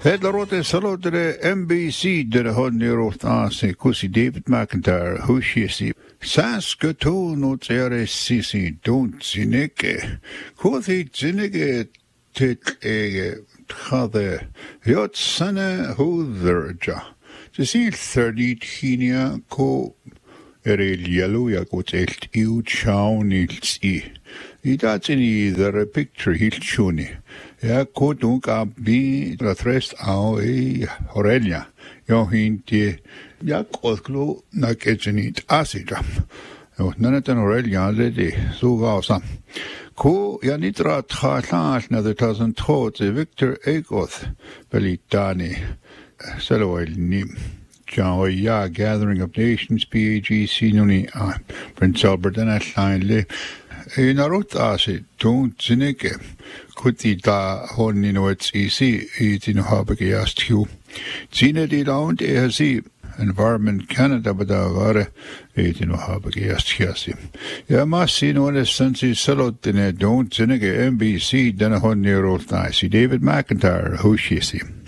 Hedlarote salodere NBC de honnerot se kusi David McIntyre hushisi. Saskatoon no tsere sisi don't zineke. Kuthi zineke tit khade. Yot sana hudherja. Zesil 30 tinia ko erel yellow ya kotelt iu chaunils I. Idatsini the picture hilchuni. Ja, kodunk abi la tres au Aurelia. Jo hinti ja kodklo na ketjenit asida. Jo nanatan Aurelia ledi sugausa. Ko ja nitra tkhalaal na the tazen tot Victor Egoth belitani seloel nim. Ja, Gathering of Nations, PAGC, nuni Prince Albert and Atline. Narot asi, don't zineke. Kuti da honni no it's easy, itino habeke yasthu. Zine di round ehasi, Environment Canada badavare, itino habeke yasthiasi. Ja massi no one sensi salotine, don't zineke MBC, dana honni rot nasi. David McIntyre, hushisi.